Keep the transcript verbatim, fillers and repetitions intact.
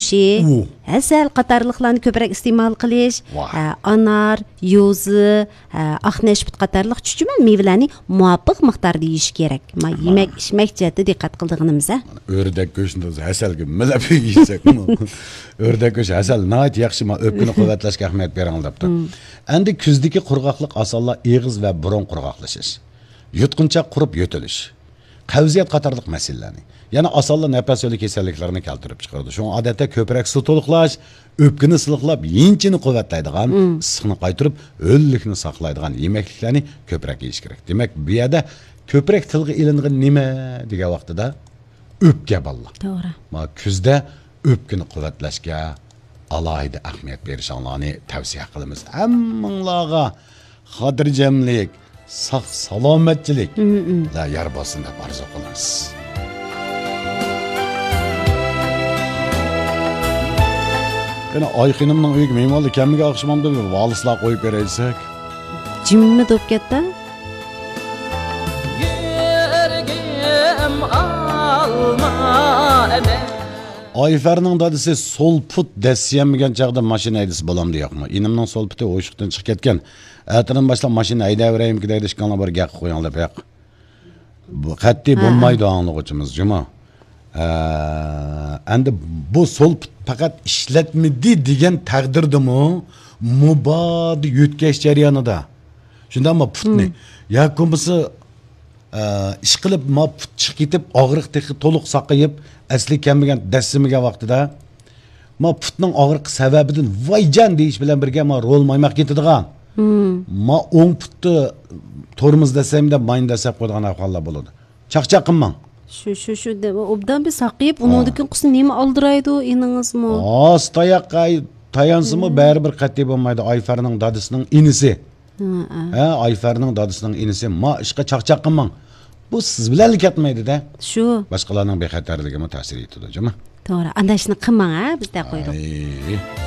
go'shi, asal qatorliqlarni ko'proq iste'mol qilish, anar, yo'zi, aqnashbut qatorliq chuchuma mevalarni muvofiq miqdorda yeyish kerak. Ma yemak, ichmak jihatida diqqat qilganimiz. Ördek go'shini asalga milab yeysak, ördek go'shi asal nayt yaxshi, ma o'pkani quvvatlashga ahamiyat bering debdi. Endi kuzdagi qurg'oqlik asallar eg'iz va burun qurg'oqlashish, yutquncha qurib yotilish, qavziyat qatorliq masalalarni, yana asallar nafas yo'li kasalliklarini keltirib chiqaradi. Shu odatda ko'proq suv to'liqlash, o'pkani siliqlab, yinchini quvvatlaydigan, issiqni qaytirib, o'llikni saqlaydigan yemekliklarni ko'proq yeyish kerak. Demak, bu yerda ko'proq tilga ilingan nima degan vaqtida o'pka balla. To'g'ri. Ma kuzda o'pkani quvvatlashga alohida ahamiyat berishinglarni tavsiya qilamiz. Hammanglarga xotirjamlik, sog' salomatchilik va yar bo'lsin deb orzu qilamiz. Beni Ayxinimning uyiga mehmonlar kamiga oqshomda bir valislar qo'yib beraysak. Jimmi deb ketdi. Ayferning dadisi sol put desiyamagan chaqda mashina haydisi bo'lamdi yo'qmi? Inimning sol puti o'shiqdan chiqib ketgan. Ertadan boshlab mashina haydayveraymi ki deyishganlar bir gap qo'yinglar yo'q. Bu qat'iy bo'lmaydi anlıqçımız cuma. Endi bu sol put faqat ishlatmidi degan taqdirdimi mubod yutkash jarayonida. Shunda ama putni yakumisi ish qilib ma put chiqib ketib og'riq texi to'liq saqayib asli kelmagan dasimiga vaqtida ma putning og'riq sababidan voyjan deyish bilan birga ma rol maymoq ketadigan. Ma o'ng putni tormoz desam da mayn desab qo'ygan ahvollar bo'ladi. Chaqchaq qilmang. Shu shu shu deb obdan bir saqib uningdan qisni nima oldiraydi eningizmi? Os tayoqqa tayansimi baribir qat'iy bo'lmaydi. Ayfarning dadisining inisi. Ha, Ayfarning dadisining inisi ma ishqa chaqchaq qilmang. Bu siz bilan ketmaydi-da. Shu. Boshqalarning bexatarligiga ta'sir etadi, juma. To'g'ri. Andashni qilmang, ha, bizda qo'ydik.